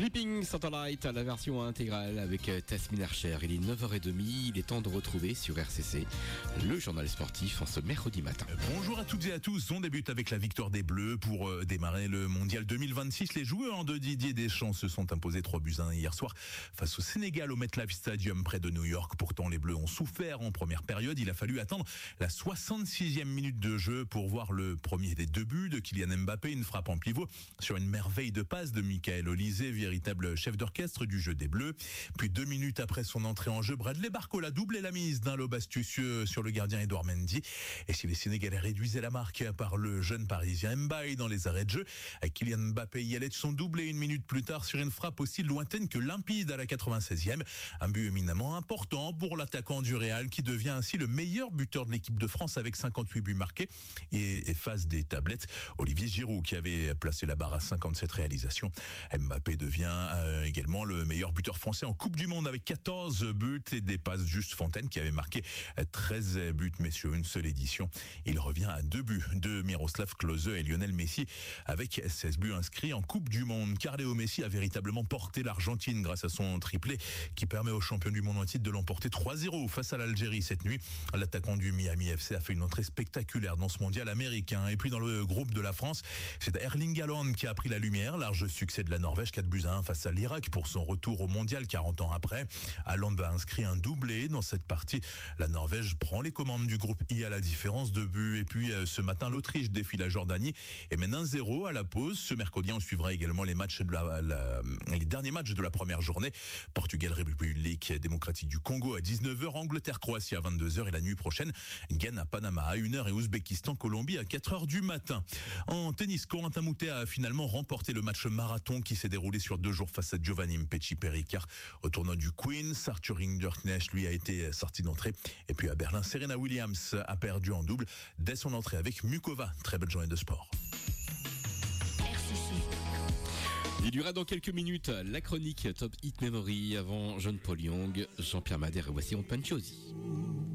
Sleeping Satellite, la version intégrale avec Tasmin Archer. Il est 9h30, il est temps de retrouver sur RCC le journal sportif en ce mercredi matin. Bonjour à toutes et à tous, on débute avec la victoire des Bleus pour démarrer le Mondial 2026. Les joueurs de Didier Deschamps se sont imposés 3-1 hier soir face au Sénégal au MetLife Stadium près de New York. Pourtant les Bleus ont souffert en première période, il a fallu attendre la 66e minute de jeu pour voir le premier des deux buts de Kylian Mbappé, une frappe en pivot sur une merveille de passe de Michael Olise, véritable chef d'orchestre du jeu des Bleus. Puis 2 minutes après son entrée en jeu, Bradley Barcola doublait la mise d'un lob astucieux sur le gardien Edouard Mendy. Et si les Sénégalais réduisaient la marque par le jeune parisien Mbaye dans les arrêts de jeu, Kylian Mbappé y allait de son doublé une minute plus tard sur une frappe aussi lointaine que limpide à la 96e. Un but éminemment important pour l'attaquant du Real qui devient ainsi le meilleur buteur de l'équipe de France avec 58 buts marqués et efface des tablettes Olivier Giroud qui avait placé la barre à 57 réalisations. Mbappé devient également le meilleur buteur français en Coupe du Monde avec 14 buts et dépasse Juste Fontaine qui avait marqué 13 buts, messieurs, une seule édition. Il revient à 2 buts de Miroslav Klose et Lionel Messi avec 16 buts inscrits en Coupe du Monde. Car Léo Messi a véritablement porté l'Argentine grâce à son triplé qui permet aux champions du monde en titre de l'emporter 3-0 face à l'Algérie cette nuit. L'attaquant du Miami FC a fait une entrée spectaculaire dans ce mondial américain. Et puis dans le groupe de la France, c'est Erling Haaland qui a pris la lumière. Large succès de la Norvège, 4-1 face à l'Irak pour son retour au mondial 40 ans après. Haaland a inscrit un doublé dans cette partie. La Norvège prend les commandes du groupe I à la différence de buts. Et puis ce matin, l'Autriche défie la Jordanie et mène 1-0 à la pause. Ce mercredi, on suivra également les matchs de les derniers matchs de la première journée. Portugal, République démocratique du Congo à 19h, Angleterre, Croatie à 22h et la nuit prochaine, Ghana, Panama à 1h et Ouzbékistan, Colombie à 4h du matin. En tennis, Corentin Moutet a finalement remporté le match marathon qui s'est déroulé sur 2 jours face à Giovanni Mpetshi-Perricard. Au tournoi du Queens, Arthur Rinderknecht lui a été sorti d'entrée. Et puis à Berlin, Serena Williams a perdu en double dès son entrée avec Mukova. Très belle journée de sport. Il y aura dans quelques minutes la chronique Top Hit Memory avant John Paul Young, Jean-Pierre Madère et voici On Panchosi.